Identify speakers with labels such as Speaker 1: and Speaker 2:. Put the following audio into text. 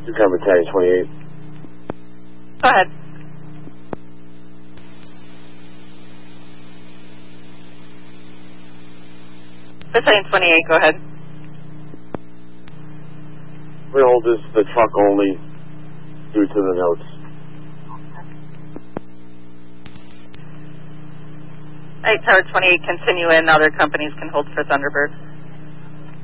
Speaker 1: December 10, 28.
Speaker 2: Go ahead. Battalion 28, go ahead.
Speaker 1: We hold this the truck only due to the notes.
Speaker 2: Alright, Tower 28, continue in. Other companies can hold for Thunderbird.